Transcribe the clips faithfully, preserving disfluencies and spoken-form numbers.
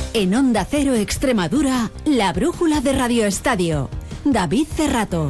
En Onda Cero Extremadura, la brújula de Radio Estadio. David Cerrato.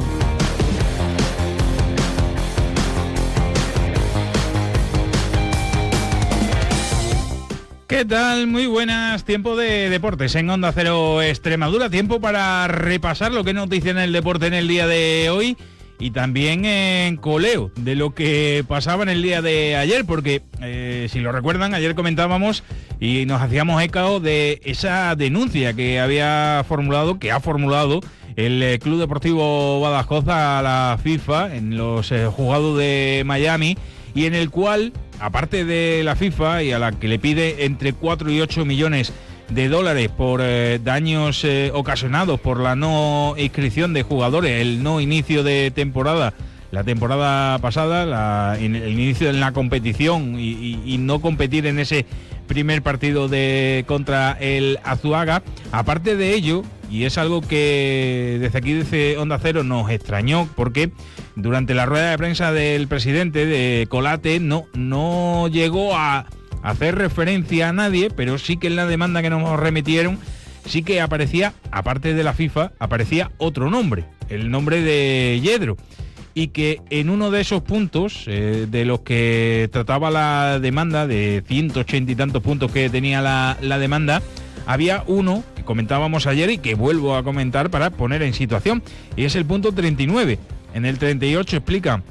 ¿Qué tal? Muy buenas. Tiempo de deportes en Onda Cero Extremadura. Tiempo para repasar lo que es noticia en el deporte en el día de hoy y también en coleo de lo que pasaba en el día de ayer, porque eh, si lo recuerdan, ayer comentábamos y nos hacíamos eco de esa denuncia que había formulado, que ha formulado el eh, Club Deportivo Badajoz a la FIFA en los eh, juzgados de Miami, y en el cual, aparte de la FIFA y a la que le pide entre cuatro y ocho millones de dólares por eh, daños eh, ocasionados por la no inscripción de jugadores, el no inicio de temporada, la temporada pasada, la, el inicio en la competición y, y, y no competir en ese primer partido de contra el Azuaga. Aparte de ello, y es algo que desde aquí, desde Onda Cero, nos extrañó, porque durante la rueda de prensa del presidente de Colate no, no llegó a hacer referencia a nadie, pero sí que en la demanda que nos remitieron sí que aparecía, aparte de la FIFA, aparecía otro nombre, el nombre de Yedro, y que en uno de esos puntos eh, de los que trataba la demanda, de ciento ochenta y tantos puntos que tenía la, la demanda, había uno que comentábamos ayer y que vuelvo a comentar para poner en situación, y es el punto treinta y nueve. En el treinta y ocho explica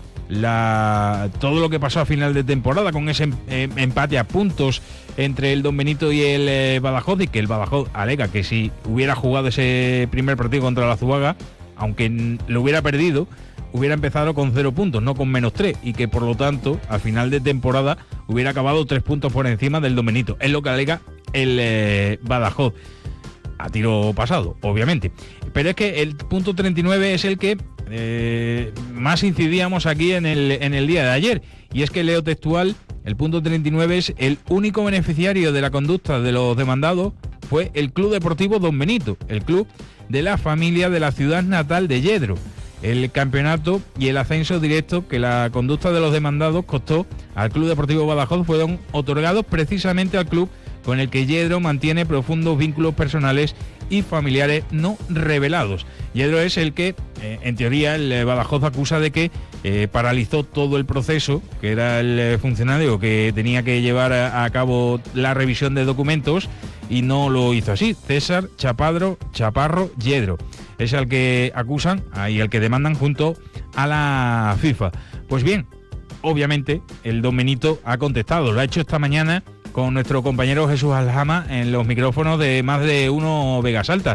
la, todo lo que pasó a final de temporada con ese em, em, empate a puntos entre el Don Benito y el eh, Badajoz, y que el Badajoz alega que si hubiera jugado ese primer partido contra la Azuaga, aunque lo hubiera perdido, hubiera empezado con cero puntos, no con menos tres, y que por lo tanto a final de temporada hubiera acabado tres puntos por encima del Don Benito. Es lo que alega el eh, Badajoz, a tiro pasado, obviamente. Pero es que el punto treinta y nueve es el que eh, más incidíamos aquí en el, en el día de ayer, y es que leo textual, el punto treinta y nueve es: el único beneficiario de la conducta de los demandados fue el Club Deportivo Don Benito, el club de la familia de la ciudad natal de Yedro. El campeonato y el ascenso directo que la conducta de los demandados costó al Club Deportivo Badajoz fueron otorgados precisamente al club con el que Yedro mantiene profundos vínculos personales y familiares no revelados. Yedro es el que, eh, en teoría, el Badajoz acusa de que eh, paralizó todo el proceso, que era el eh, funcionario que tenía que llevar a, a cabo la revisión de documentos, y no lo hizo así. César Chapadro, Chaparro Yedro es el que acusan y el que demandan junto a la FIFA. Pues bien, obviamente el Don Benito ha contestado, lo ha hecho esta mañana con nuestro compañero Jesús Aljama en los micrófonos de Más de Uno Vegas Altas.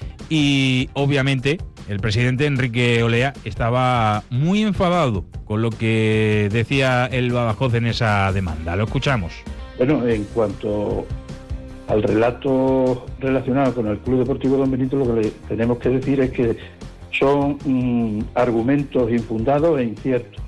Y obviamente el presidente Enrique Olea estaba muy enfadado con lo que decía el Badajoz en esa demanda. Lo escuchamos. Bueno, en cuanto al relato relacionado con el Club Deportivo Don Benito, lo que le tenemos que decir es que son mmm, argumentos infundados e inciertos.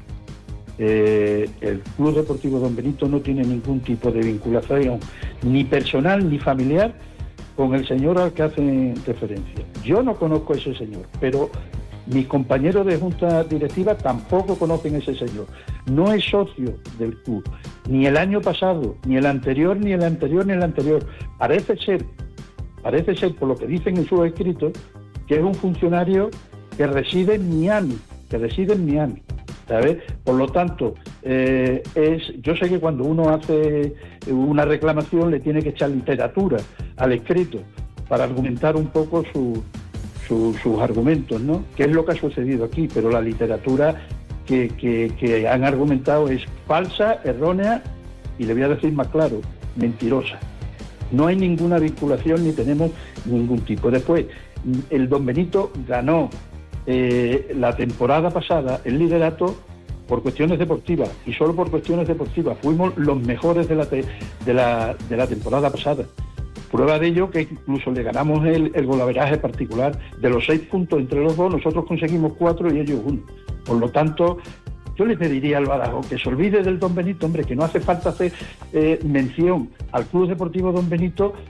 Eh, el Club Deportivo Don Benito no tiene ningún tipo de vinculación ni personal ni familiar con el señor al que hacen referencia. Yo no conozco a ese señor, pero mis compañeros de junta directiva tampoco conocen a ese señor. No es socio del club, ni el año pasado, ni el anterior, ni el anterior, ni el anterior. Parece ser, parece ser, por lo que dicen en sus escritos, que es un funcionario que reside en Miami, que reside en Miami. ¿Sabes? Por lo tanto, eh, es, yo sé que cuando uno hace una reclamación le tiene que echar literatura al escrito para argumentar un poco su, su, sus argumentos, ¿no? Que es lo que ha sucedido aquí, pero la literatura que, que, que han argumentado es falsa, errónea y, le voy a decir más claro, mentirosa. No hay ninguna vinculación ni tenemos ningún tipo. Después, el Don Benito ganó Eh, la temporada pasada el liderato por cuestiones deportivas, y solo por cuestiones deportivas. Fuimos los mejores de la, te, de la, de la temporada pasada. Prueba de ello que incluso le ganamos el, el golaveraje particular. De los seis puntos entre los dos, nosotros conseguimos cuatro y ellos uno. Por lo tanto, yo le pediría al Badajoz que se olvide del Don Benito, hombre, que no hace falta hacer eh, mención al Club Deportivo Don Benito